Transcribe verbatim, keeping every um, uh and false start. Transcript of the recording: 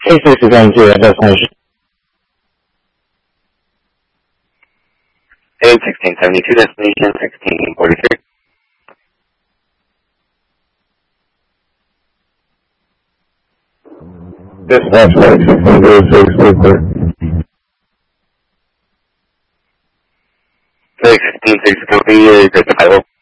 eight six is going to destination. A sixteen seventy-two, destination sixteen forty-six. Dispatch six hundred six fifty. sixteen six copy, is it the pilot?